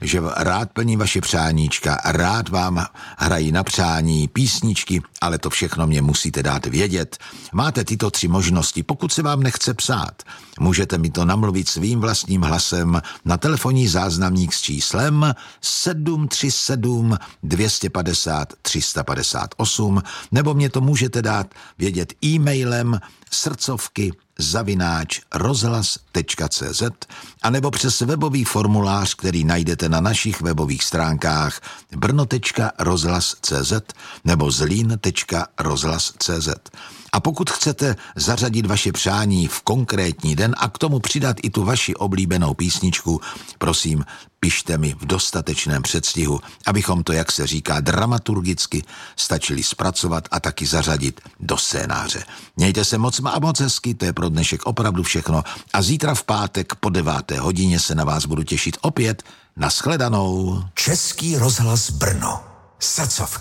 že rád plním vaše přáníčka, rád vám hrají na přání, písničky, ale to všechno mě musíte dát vědět. Máte tyto 3 možnosti. Pokud se vám nechce psát, můžete mi to namluvit svým vlastním hlasem na telefonní záznamník s číslem 737 250 358, nebo mě to můžete dát vědět e-mailem srdcovky@rozhlas.cz a nebo přes webový formulář, který najdete na našich webových stránkách brno.rozhlas.cz nebo zlín.rozhlas.cz. A pokud chcete zařadit vaše přání v konkrétní den a k tomu přidat i tu vaši oblíbenou písničku, prosím, pište mi v dostatečném předstihu, abychom to, jak se říká, dramaturgicky stačili zpracovat a taky zařadit do scénáře. Mějte se moc a moc hezky, to je pro dnešek opravdu všechno a zítra v pátek po 9. hodině se na vás budu těšit opět. Nashledanou. Český rozhlas Brno. Srdcovka.